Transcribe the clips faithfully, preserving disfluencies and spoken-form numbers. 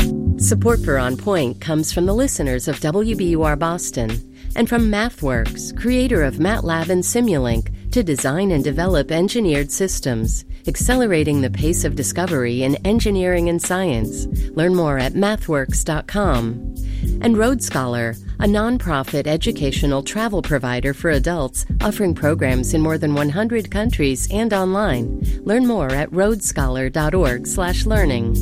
Support for On Point comes from the listeners of W B U R Boston and from MathWorks, creator of MATLAB and Simulink, to design and develop engineered systems, accelerating the pace of discovery in engineering and science. Learn more at mathworks dot com. And Road Scholar, a nonprofit educational travel provider for adults offering programs in more than one hundred countries and online. Learn more at road scholar dot org slash learning.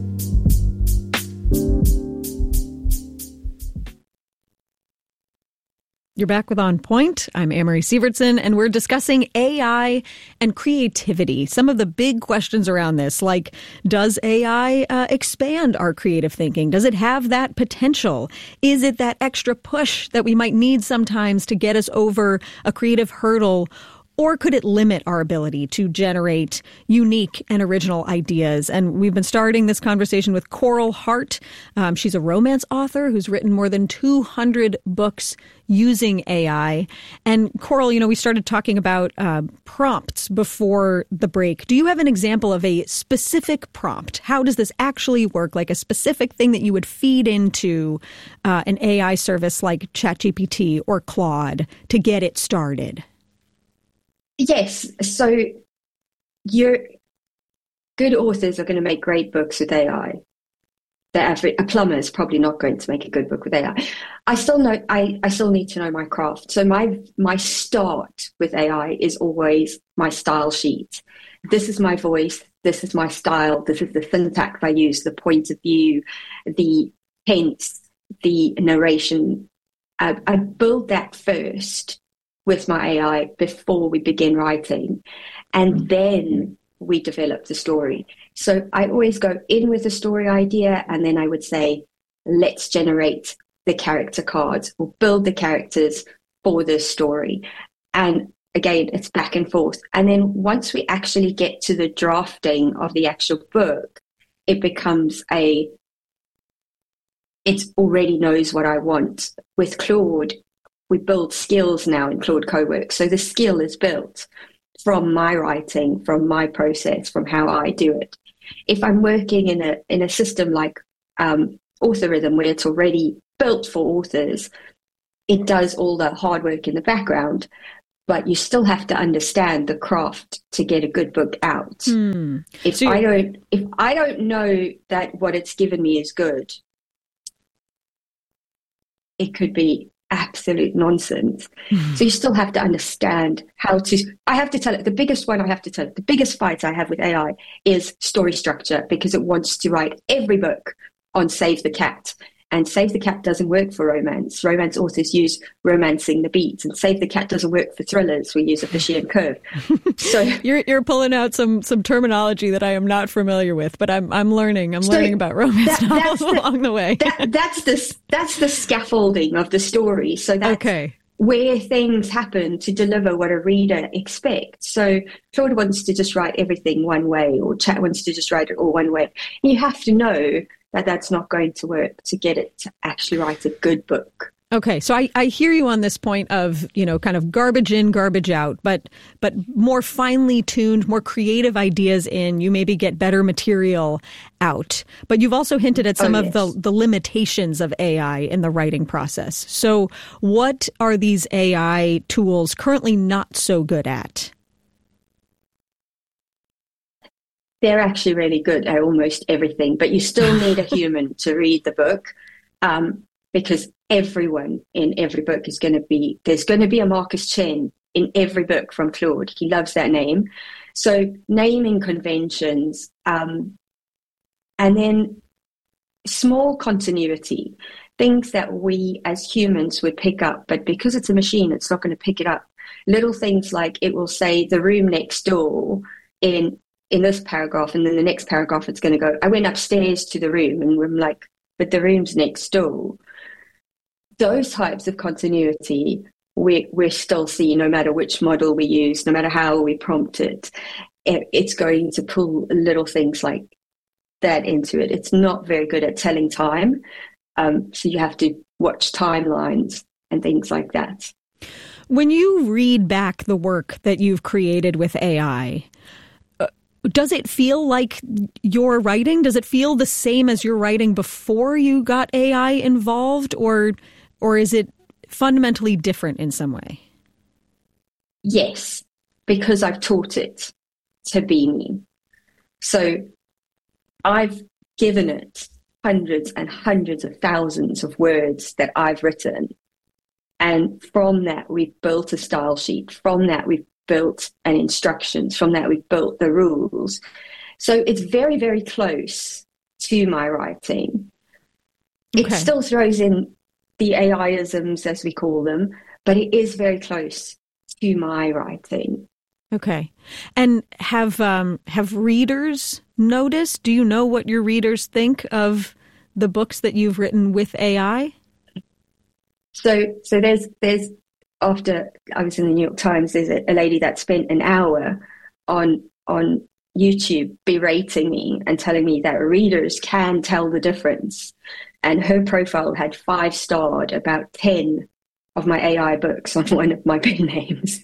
You're back with On Point. I'm Amory Sievertson, and we're discussing A I and creativity. Some of the big questions around this, like, does A I uh, expand our creative thinking? Does it have that potential? Is it that extra push that we might need sometimes to get us over a creative hurdle? Or could it limit our ability to generate unique and original ideas? And we've been starting this conversation with Coral Hart. Um, she's a romance author who's written more than two hundred books using A I. And Coral, you know, we started talking about uh, prompts before the break. Do you have an example of a specific prompt? How does this actually work? Like a specific thing that you would feed into uh, an A I service like ChatGPT or Claude to get it started? Yes. So your good authors are going to make great books with A I. The average, a plumber is probably not going to make a good book with A I. I still know, I, I still need to know my craft. So my, my start with A I is always my style sheet. This is my voice. This is my style. This is the syntax I use, the point of view, the tense, the narration. I, I build that first with my A I before we begin writing, and then we develop the story. So I always go in with a story idea, and then I would say, let's generate the character cards or build the characters for this story. And again, it's back and forth. And then once we actually get to the drafting of the actual book, it becomes a, it already knows what I want. With Claude, we build skills now in Claude Cowork. So the skill is built from my writing, from my process, from how I do it. If I'm working in a in a system like um, Authorism, where it's already built for authors, it does all the hard work in the background, but you still have to understand the craft to get a good book out. Hmm. If so I don't, if I don't know that what it's given me is good, it could be absolute nonsense. Mm-hmm. So you still have to understand how to, I have to tell it, the biggest one I have to tell it, the biggest fight I have with A I is story structure, because it wants to write every book on Save the Cat. And Save the Cat doesn't work for romance. Romance authors use Romancing the Beat, and Save the Cat doesn't work for thrillers. We use a Fishian curve. So you're you're pulling out some some terminology that I am not familiar with, but I'm I'm learning. I'm so learning about romance that, novels the, along the way. that, that's the that's the scaffolding of the story. So that's okay. where things happen to deliver what a reader expects. So Claude wants to just write everything one way, or Chat wants to just write it all one way. And you have to know that that's not going to work to get it to actually write a good book. Okay, so I, I hear you on this point of, you know, kind of garbage in, garbage out, but but more finely tuned, more creative ideas in, you maybe get better material out. But you've also hinted at some oh, yes. of the, the limitations of A I in the writing process. So what are these A I tools currently not so good at? They're actually really good at almost everything, but you still need a human to read the book, um, because everyone in every book is going to be, there's going to be a Marcus Chen in every book from Claude. He loves that name. So naming conventions, um, and then small continuity, things that we as humans would pick up, but because it's a machine, it's not going to pick it up. Little things like it will say the room next door in in this paragraph, and then the next paragraph it's going to go, I went upstairs to the room, and I'm like, but the room's next door. Those types of continuity we we still see, no matter which model we use, no matter how we prompt it, it it's going to pull little things like that into it. It's not very good at telling time, um, so you have to watch timelines and things like that. When you read back the work that you've created with A I, does it feel like your writing? Does it feel the same as your writing before you got A I involved, or or is it fundamentally different in some way? Yes, because I've taught it to be me. So I've given it hundreds and hundreds of thousands of words that I've written. And from that, we've built a style sheet. From that, we've built an instructions. From that, we've built the rules. So it's very, very close to my writing. Okay. It still throws in the A I-isms, as we call them, but it is very close to my writing. Okay. And have um, have readers noticed? Do you know what your readers think of the books that you've written with A I? So, so there's there's after I was in the New York Times, there's a, a lady that spent an hour on on YouTube berating me and telling me that readers can tell the difference. And her profile had five starred about ten of my A I books on one of my pen names.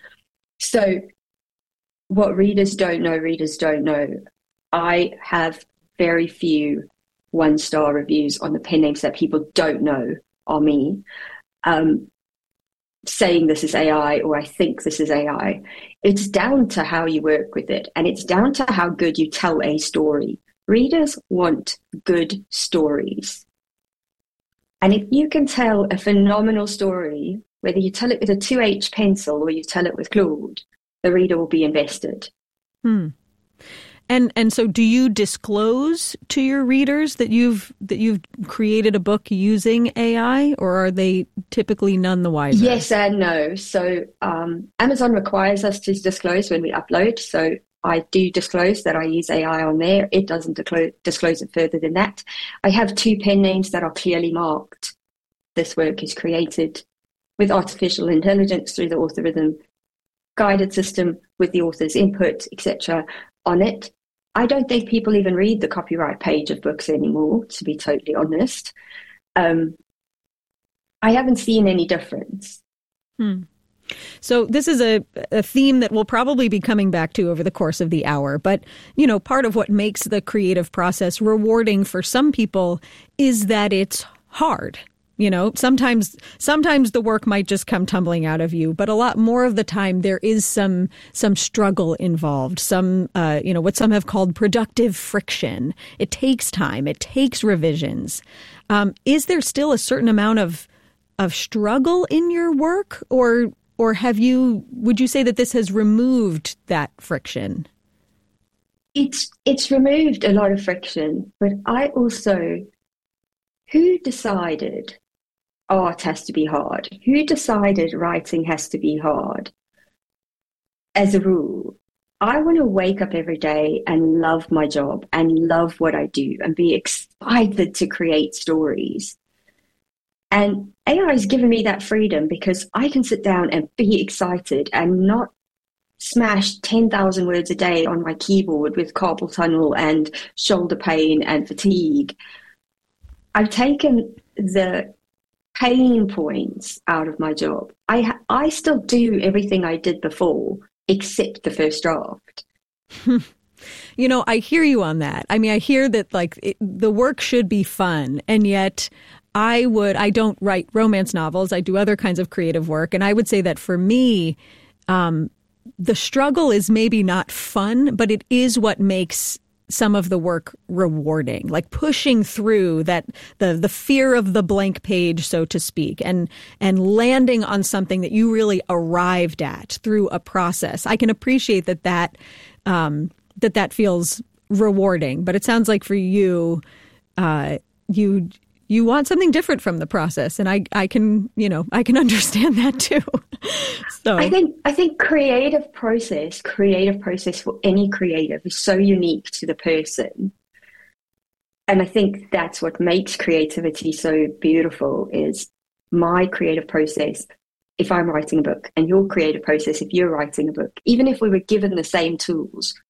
So what readers don't know, readers don't know. I have very few one-star reviews on the pen names that people don't know are me, um, saying this is A I or I think this is A I. It's down to how you work with it, and it's down to how good you tell a story. Readers want good stories. And if you can tell a phenomenal story, whether you tell it with a two H pencil or you tell it with Claude, the reader will be invested. Hmm. And and so do you disclose to your readers that you've that you've created a book using A I, or are they typically none the wiser? Yes and no. So um, Amazon requires us to disclose when we upload. So I do disclose that I use A I on there. It doesn't disclose, disclose it further than that. I have two pen names that are clearly marked. This work is created with artificial intelligence through the Authorism guided system with the author's input, et cetera on it. I don't think people even read the copyright page of books anymore, to be totally honest. Um, I haven't seen any difference. Hmm. So this is a, a theme that we'll probably be coming back to over the course of the hour. But, you know, part of what makes the creative process rewarding for some people is that it's hard. You know, sometimes sometimes the work might just come tumbling out of you, but a lot more of the time there is some some struggle involved, some, uh, you know, what some have called productive friction. It takes time. It takes revisions. Um, is there still a certain amount of of struggle in your work, or or have you, would you say that this has removed that friction? It's it's removed a lot of friction, but I also, who decided art has to be hard? Who decided writing has to be hard? As a rule, I want to wake up every day and love my job and love what I do and be excited to create stories. And A I has given me that freedom because I can sit down and be excited and not smash ten thousand words a day on my keyboard with carpal tunnel and shoulder pain and fatigue. I've taken the pain points out of my job. I I still do everything I did before, except the first draft. You know, I hear you on that. I mean, I hear that like it, the work should be fun, and yet I would, I don't write romance novels. I do other kinds of creative work. And I would say that for me, um, the struggle is maybe not fun, but it is what makes some of the work rewarding, like pushing through that, the the fear of the blank page, so to speak, and and landing on something that you really arrived at through a process. I can appreciate that that um, that that feels rewarding, but it sounds like for you, uh, you you want something different from the process, and I I can you know I can understand that too. So I think I think creative process, creative process for any creative is so unique to the person. And I think that's what makes creativity so beautiful is my creative process. If I'm writing a book and your creative process, if you're writing a book, even if we were given the same tools,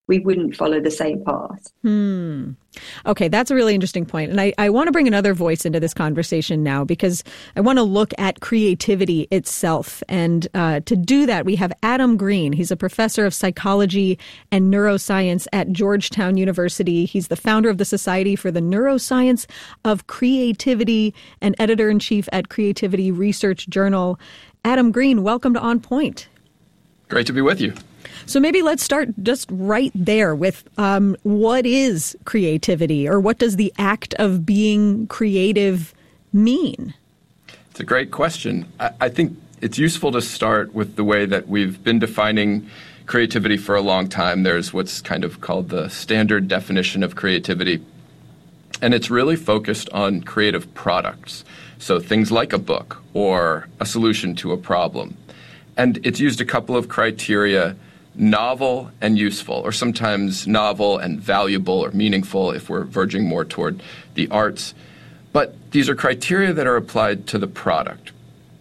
we wouldn't follow the same path. Hmm. Okay, that's a really interesting point. And I, I want to bring another voice into this conversation now because I want to look at creativity itself. And uh, to do that, we have Adam Green. He's a professor of psychology and neuroscience at Georgetown University. He's the founder of the Society for the Neuroscience of Creativity and editor-in-chief at Creativity Research Journal. Adam Green, welcome to On Point. Great to be with you. So maybe let's start just right there with um, what is creativity, or what does the act of being creative mean? It's a great question. I, I think it's useful to start with the way that we've been defining creativity for a long time. There's what's kind of called the standard definition of creativity, and it's really focused on creative products. So things like a book or a solution to a problem. And it's used a couple of criteria: novel and useful, or sometimes novel and valuable or meaningful if we're verging more toward the arts. But these are criteria that are applied to the product.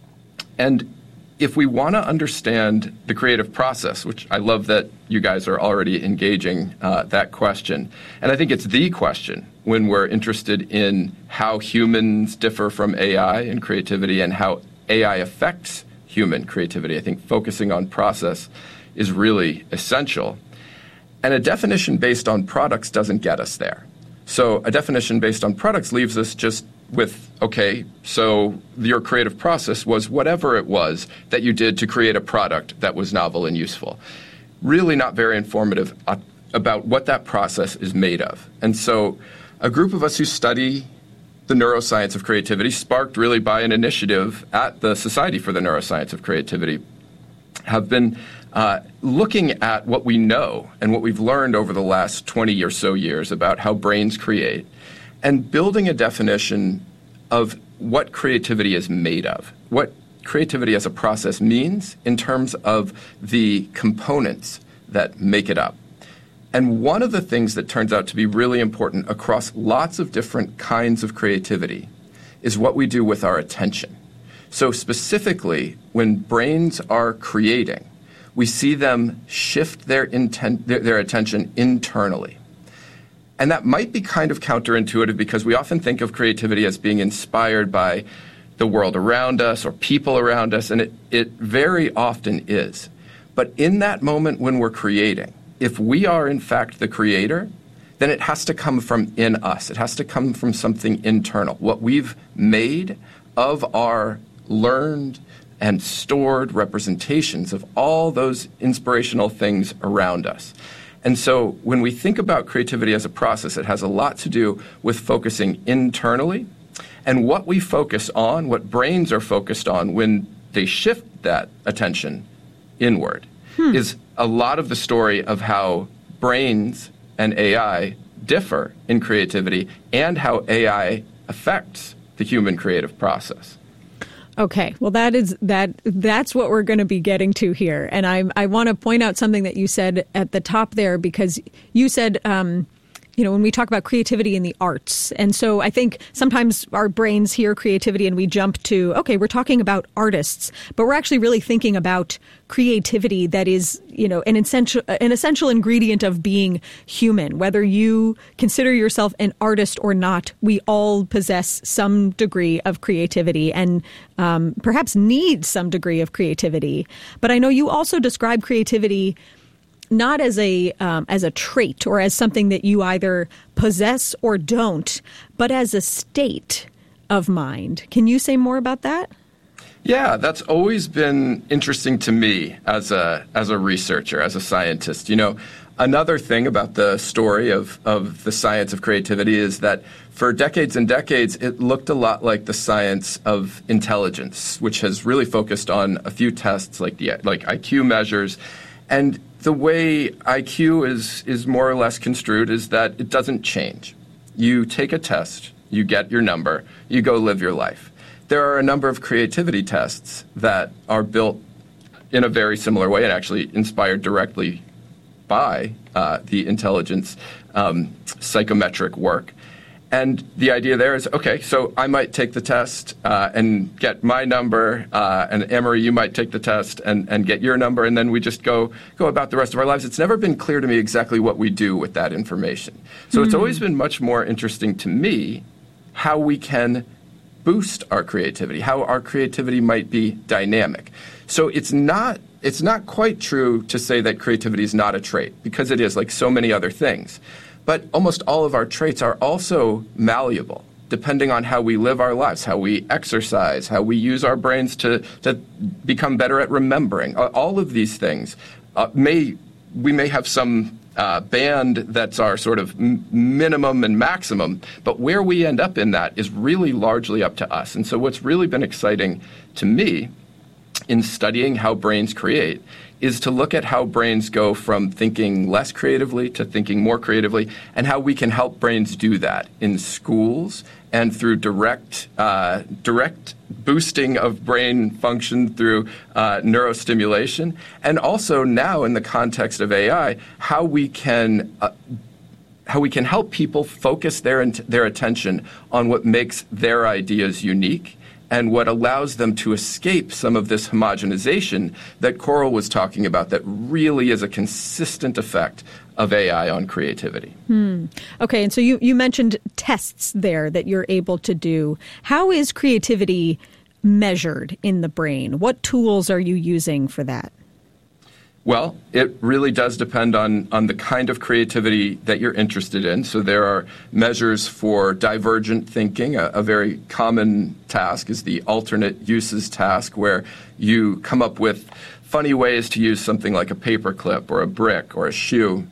And if we want to understand the creative process, which I love that you guys are already engaging uh, that question, and I think it's the question when we're interested in how humans differ from A I in creativity and how A I affects human creativity, I think focusing on process is really essential. And a definition based on products doesn't get us there. So a definition based on products leaves us just with, okay, so your creative process was whatever it was that you did to create a product that was novel and useful. Really not very informative about what that process is made of. And so a group of us who study the neuroscience of creativity, sparked really by an initiative at the Society for the Neuroscience of Creativity, have been uh, looking at what we know and what we've learned over the last twenty or so years about how brains create, and building a definition of what creativity is made of, what creativity as a process means in terms of the components that make it up. And one of the things that turns out to be really important across lots of different kinds of creativity is what we do with our attention. So specifically, when brains are creating, we see them shift their, intent, their, their attention internally. And that might be kind of counterintuitive because we often think of creativity as being inspired by the world around us or people around us, and it, it very often is. But in that moment when we're creating, if we are in fact the creator, then it has to come from in us. It has to come from something internal, what we've made of our learned and stored representations of all those inspirational things around us. And so when we think about creativity as a process, it has a lot to do with focusing internally. And what we focus on, what brains are focused on when they shift that attention inward, hmm. is a lot of the story of how brains and A I differ in creativity and how A I affects the human creative process. Okay, well, that is that. That's what we're going to be getting to here, and I I want to point out something that you said at the top there, because you said, um, you know, when we talk about creativity in the arts, and so I think sometimes our brains hear creativity and we jump to, okay, we're talking about artists, but we're actually really thinking about creativity that is, you know, an essential an essential ingredient of being human. Whether you consider yourself an artist or not, we all possess some degree of creativity and um, perhaps need some degree of creativity. But I know you also describe creativity not as a um, as a trait or as something that you either possess or don't, but as a state of mind. Can you say more about that? Yeah, that's always been interesting to me as a as a researcher, as a scientist. You know, another thing about the story of, of the science of creativity is that for decades and decades, it looked a lot like the science of intelligence, which has really focused on a few tests like the like I Q measures. And the way I Q is is more or less construed is that it doesn't change. You take a test, you get your number, you go live your life. There are a number of creativity tests that are built in a very similar way and actually inspired directly by uh, the intelligence um, psychometric work. And the idea there is, okay, so I might take the test uh, and get my number, uh, and Amory, you might take the test and, and get your number, and then we just go go about the rest of our lives. It's never been clear to me exactly what we do with that information. So mm-hmm. it's always been much more interesting to me how we can boost our creativity, how our creativity might be dynamic. So it's not it's not quite true to say that creativity is not a trait, because it is, like so many other things. But almost all of our traits are also malleable, depending on how we live our lives, how we exercise, how we use our brains to, to become better at remembering. All of these things uh, may we may have some uh, band that's our sort of m- minimum and maximum, but where we end up in that is really largely up to us. And so what's really been exciting to me in studying how brains create is to look at how brains go from thinking less creatively to thinking more creatively, and how we can help brains do that in schools and through direct uh, direct boosting of brain function through uh, neurostimulation, and also now in the context of A I, how we can uh, how we can help people focus their their attention on what makes their ideas unique, and what allows them to escape some of this homogenization that Coral was talking about that really is a consistent effect of A I on creativity. Hmm. Okay, and so you, you mentioned tests there that you're able to do. How is creativity measured in the brain? What tools are you using for that? Well, it really does depend on, on the kind of creativity that you're interested in. So there are measures for divergent thinking. A, a very common task is the alternate uses task, where you come up with funny ways to use something like a paperclip or a brick or a shoe.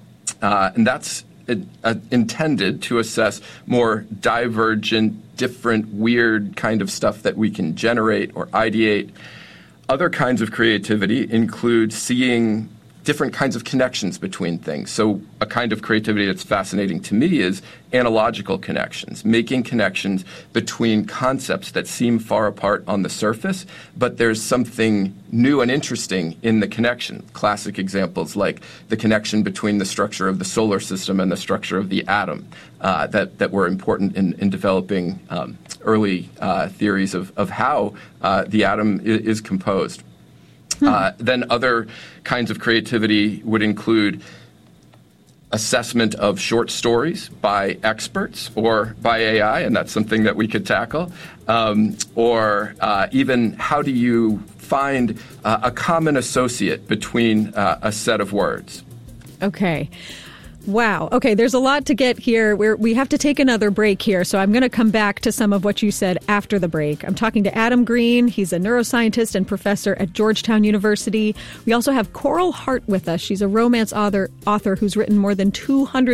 Uh, and that's it, uh, intended to assess more divergent, different, weird kind of stuff that we can generate or ideate. Other kinds of creativity include seeing different kinds of connections between things. So a kind of creativity that's fascinating to me is analogical connections, making connections between concepts that seem far apart on the surface, but there's something new and interesting in the connection. Classic examples like the connection between the structure of the solar system and the structure of the atom uh, that, that were important in, in developing um, early uh, theories of, of how uh, the atom is, is composed. Hmm. Uh, then other kinds of creativity would include assessment of short stories by experts or by A I, and that's something that we could tackle. Um, or uh, even how do you find uh, a common associate between uh, a set of words? Okay. Wow. Okay, there's a lot to get here. We're, we have to take another break here, so I'm going to come back to some of what you said after the break. I'm talking to Adam Green. He's a neuroscientist and professor at Georgetown University. We also have Coral Hart with us. She's a romance author, author who's written more than two hundred